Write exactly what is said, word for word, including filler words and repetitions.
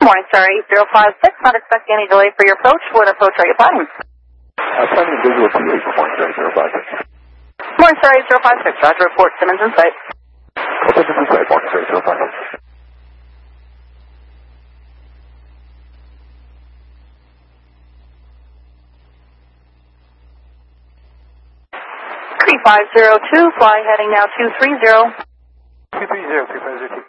morning, Star eight zero five six. Not expecting any delay for your approach. What approach are you planning? Uh, planning a visual from the eight one zero zero five six. Morning, Star eight zero five six. Roger, report. Simmons in sight. Okay, this is eight one zero zero five six. three five zero two, fly heading now two three zero. two three zero, three five zero two.